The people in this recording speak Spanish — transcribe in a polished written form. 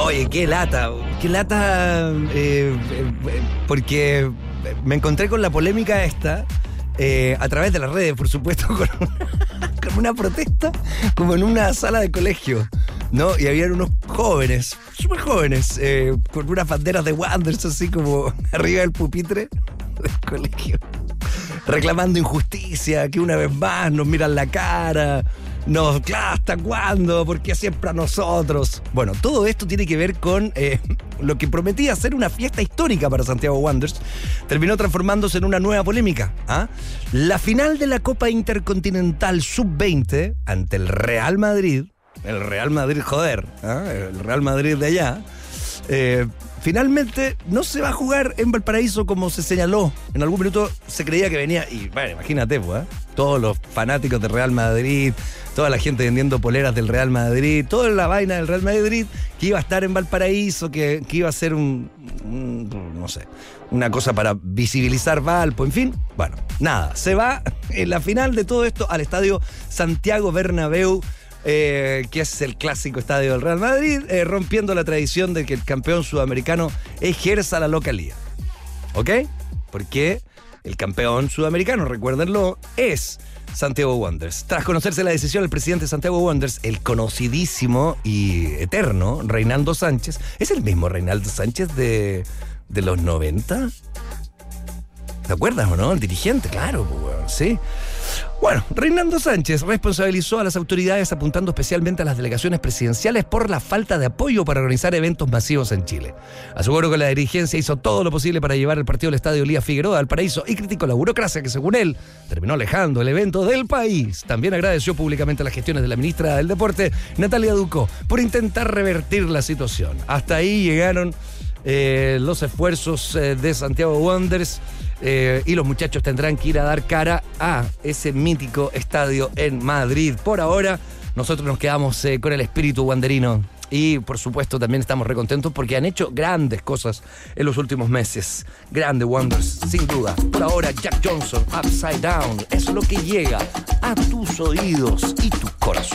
Oye, qué lata, porque me encontré con la polémica esta a través de las redes, por supuesto, con una protesta como en una sala de colegio, ¿no? Y habían unos jóvenes, súper jóvenes, con unas banderas de Wanderers así como arriba del pupitre del colegio, reclamando injusticia, que una vez más nos miran la cara. No, claro, ¿hasta cuándo? ¿Por qué siempre a nosotros? Bueno, todo esto tiene que ver con lo que prometía ser una fiesta histórica para Santiago Wanderers. Terminó transformándose en una nueva polémica. La final de la Copa Intercontinental Sub-20 ante el Real Madrid, el Real Madrid de allá, finalmente no se va a jugar en Valparaíso como se señaló. En algún minuto se creía que venía, y bueno, imagínate, todos los fanáticos del Real Madrid, toda la gente vendiendo poleras del Real Madrid, toda la vaina del Real Madrid, que iba a estar en Valparaíso, que iba a ser no sé, una cosa para visibilizar Valpo, en fin. Bueno, nada, se va en la final de todo esto al estadio Santiago Bernabéu, que es el clásico estadio del Real Madrid, rompiendo la tradición de que el campeón sudamericano ejerza la localía. ¿Ok? Porque el campeón sudamericano, recuérdenlo, es Santiago Wanderers. Tras conocerse la decisión del presidente de Santiago Wanderers, el conocidísimo y eterno Reinaldo Sánchez, ¿es el mismo Reinaldo Sánchez de los 90? ¿Te acuerdas o no? El dirigente, claro, sí. Bueno, Reinaldo Sánchez responsabilizó a las autoridades apuntando especialmente a las delegaciones presidenciales por la falta de apoyo para organizar eventos masivos en Chile. Aseguró que la dirigencia hizo todo lo posible para llevar el partido al estadio Elías Figueroa al Paraíso y criticó la burocracia que, según él, terminó alejando el evento del país. También agradeció públicamente las gestiones de la ministra del Deporte, Natalia Ducó, por intentar revertir la situación. Hasta ahí llegaron los esfuerzos de Santiago Wanderers. Y los muchachos tendrán que ir a dar cara a ese mítico estadio en Madrid. Por ahora, nosotros nos quedamos con el espíritu wanderino. Y, por supuesto, también estamos recontentos porque han hecho grandes cosas en los últimos meses. Grandes Wanderers, sin duda. Por ahora, Jack Johnson, Upside Down, es lo que llega a tus oídos y tu corazón.